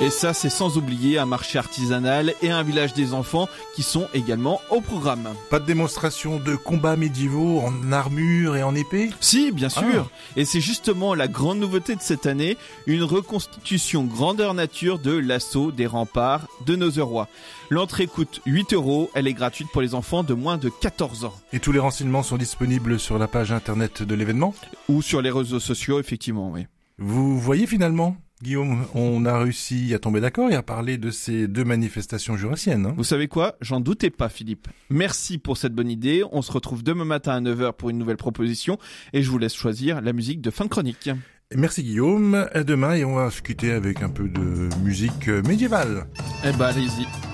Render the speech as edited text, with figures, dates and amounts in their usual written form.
Et ça, c'est sans oublier un marché artisanal et un village des enfants qui sont également au programme. Pas de démonstration de combats médiévaux en armure et en épée ? Si, bien sûr. Et c'est justement la grande nouveauté de cette année, une reconstitution grandeur nature de l'assaut des remparts de Nozeroy. L'entrée coûte 8 €, elle est gratuite pour les enfants de moins de 14 ans. Et tous les renseignements sont disponibles sur la page internet de l'événement ? Ou sur les réseaux sociaux, effectivement, oui. Vous voyez finalement, Guillaume, on a réussi à tomber d'accord et à parler de ces deux manifestations jurassiennes. Hein. Vous savez quoi ? J'en doutais pas, Philippe. Merci pour cette bonne idée. On se retrouve demain matin à 9h pour une nouvelle proposition et je vous laisse choisir la musique de fin de chronique. Merci Guillaume, à demain et on va se quitter avec un peu de musique médiévale. Eh ben, allez-y.